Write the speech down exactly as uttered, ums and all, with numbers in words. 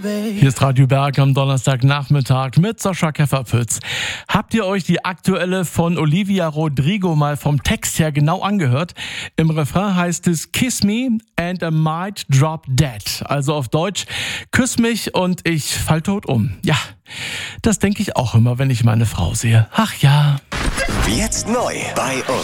Hier ist Radio Berg am Donnerstagnachmittag mit Sascha Käferpütz. Habt ihr euch die aktuelle von Olivia Rodrigo mal vom Text her genau angehört? Im Refrain heißt es Kiss me and I might drop dead. Also auf Deutsch, küss mich und ich fall tot um. Ja, das denke ich auch immer, wenn ich meine Frau sehe. Ach ja. Jetzt neu bei uns.